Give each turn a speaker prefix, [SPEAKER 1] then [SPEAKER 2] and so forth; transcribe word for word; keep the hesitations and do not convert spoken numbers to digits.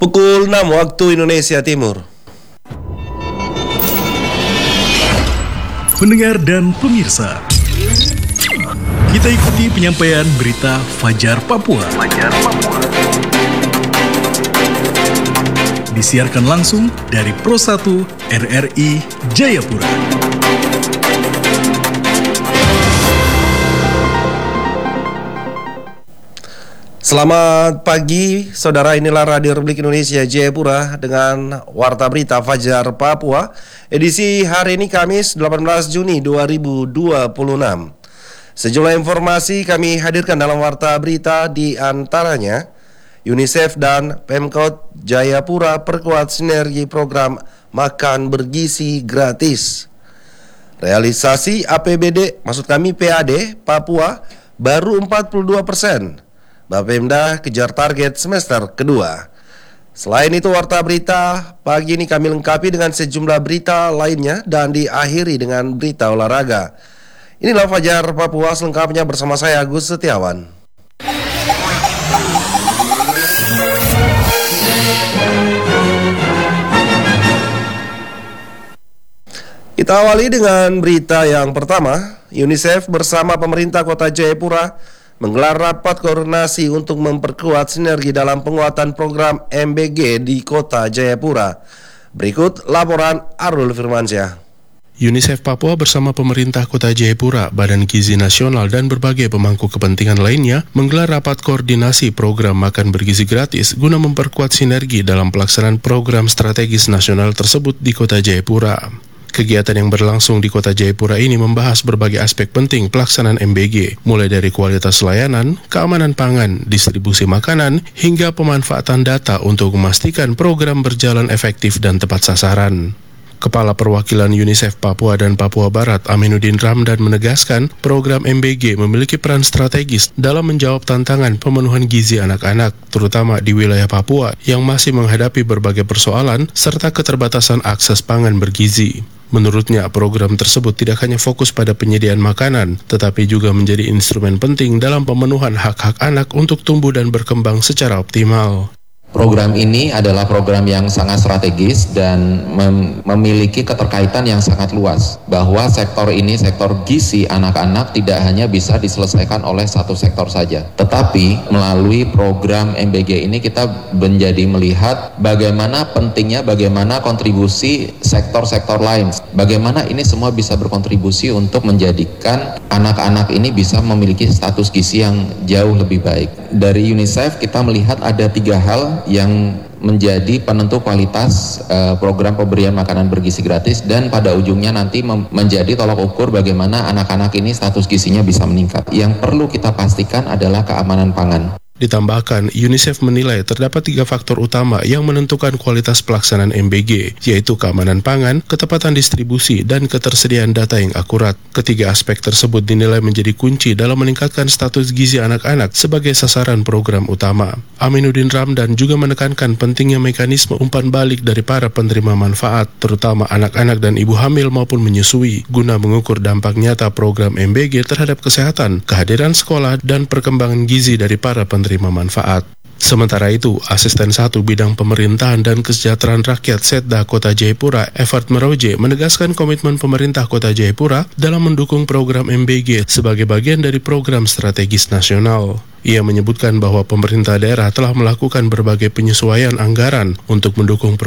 [SPEAKER 1] Pukul enam waktu Indonesia Timur.
[SPEAKER 2] Pendengar dan pemirsa, kita ikuti penyampaian berita Fajar Papua. Fajar Papua. Disiarkan langsung dari Pro satu R R I Jayapura.
[SPEAKER 1] Selamat pagi, saudara. Inilah Radio Republik Indonesia Jayapura dengan Warta Berita Fajar Papua. Edisi hari ini Kamis delapan belas Juni dua ribu dua puluh enam. Sejumlah informasi kami hadirkan dalam Warta Berita, di antaranya UNICEF dan Pemkot Jayapura perkuat sinergi program makan bergizi gratis. Realisasi A P B D, maksud kami P A D, Papua baru empat puluh dua persen. Bapemda kejar target semester kedua. Selain itu, Warta Berita pagi ini kami lengkapi dengan sejumlah berita lainnya dan diakhiri dengan berita olahraga. Inilah Fajar Papua selengkapnya bersama saya Agus Setiawan. Kita awali dengan berita yang pertama. UNICEF bersama pemerintah Kota Jayapura menggelar rapat koordinasi untuk memperkuat sinergi dalam penguatan program M B G di Kota Jayapura. Berikut laporan Arul Firmansyah.
[SPEAKER 3] UNICEF Papua bersama pemerintah Kota Jayapura, Badan Gizi Nasional, dan berbagai pemangku kepentingan lainnya menggelar rapat koordinasi program makan bergizi gratis guna memperkuat sinergi dalam pelaksanaan program strategis nasional tersebut di Kota Jayapura. Kegiatan yang berlangsung di Kota Jayapura ini membahas berbagai aspek penting pelaksanaan M B G, mulai dari kualitas layanan, keamanan pangan, distribusi makanan, hingga pemanfaatan data untuk memastikan program berjalan efektif dan tepat sasaran. Kepala Perwakilan UNICEF Papua dan Papua Barat, Aminuddin Ramdan, menegaskan program M B G memiliki peran strategis dalam menjawab tantangan pemenuhan gizi anak-anak, terutama di wilayah Papua yang masih menghadapi berbagai persoalan serta keterbatasan akses pangan bergizi. Menurutnya, program tersebut tidak hanya fokus pada penyediaan makanan, tetapi juga menjadi instrumen penting dalam pemenuhan hak-hak anak untuk tumbuh dan berkembang secara optimal.
[SPEAKER 4] Program ini adalah program yang sangat strategis dan mem memiliki keterkaitan yang sangat luas, bahwa sektor ini, sektor gizi anak-anak, tidak hanya bisa diselesaikan oleh satu sektor saja, tetapi melalui program M B G ini kita menjadi melihat bagaimana pentingnya, bagaimana kontribusi sektor-sektor lain, bagaimana ini semua bisa berkontribusi untuk menjadikan anak-anak ini bisa memiliki status gizi yang jauh lebih baik. Dari UNICEF kita melihat ada tiga hal yang menjadi penentu kualitas uh, program pemberian makanan bergizi gratis, dan pada ujungnya nanti menjadi tolak ukur bagaimana anak-anak ini status gizinya bisa meningkat. Yang perlu kita pastikan adalah keamanan pangan.
[SPEAKER 3] Ditambahkan, UNICEF menilai terdapat tiga faktor utama yang menentukan kualitas pelaksanaan M B G, yaitu keamanan pangan, ketepatan distribusi, dan ketersediaan data yang akurat. Ketiga aspek tersebut dinilai menjadi kunci dalam meningkatkan status gizi anak-anak sebagai sasaran program utama. Aminuddin Ramdan juga menekankan pentingnya mekanisme umpan balik dari para penerima manfaat, terutama anak-anak dan ibu hamil maupun menyusui, guna mengukur dampak nyata program M B G terhadap kesehatan, kehadiran sekolah, dan perkembangan gizi dari para penerima manfaat. Sementara itu, Asisten satu Bidang Pemerintahan dan Kesejahteraan Rakyat Setda Kota Jayapura, Evert Meroje, menegaskan komitmen pemerintah Kota Jayapura dalam mendukung program M B G sebagai bagian dari program strategis nasional. Ia menyebutkan bahwa pemerintah daerah telah melakukan berbagai penyesuaian anggaran untuk mendukung program